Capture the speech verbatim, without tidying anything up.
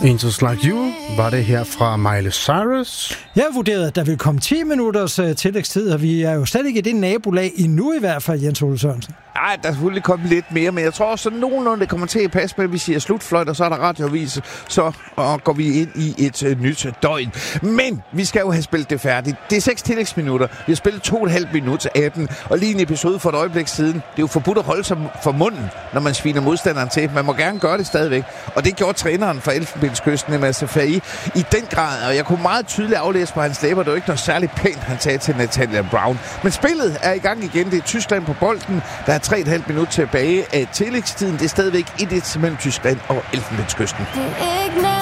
Angels Like You var det her fra Miley Cyrus. Jeg vurderede, at der ville komme ti minutters uh, tillægstid, og vi er jo slet ikke i det nabolag endnu i hvert fald, Jens Ole Sørensen. Ej, der er selvfølgelig kommet lidt mere, men jeg tror også, at nogenlunde det kommer til at passe med, at vi siger slutfløjt, og så er der radioavis, så og går vi ind i et uh, nyt døgn. Men vi skal jo have spillet det færdigt. Det er seks tillægsminutter. Vi har spillet to og et halvt minut af den, og lige en episode for et øjeblik siden. Det er jo forbudt at holde sig for munden, når man sviner modstanderen til. Man må gerne gøre det stadigvæk, og det gjorde træneren for Elfenbenskysten, Emma Safai, i den grad, og jeg kunne meget tydeligt aflæse på hans læber, det var ikke noget særligt pænt, han sagde til Natalia Brown. Men spillet er i gang igen. Det er Tyskland på bolden. Der er tre og et halvt minut tilbage af tillægstiden. Det er stadigvæk et et mellem Tyskland og Elfenbenskysten.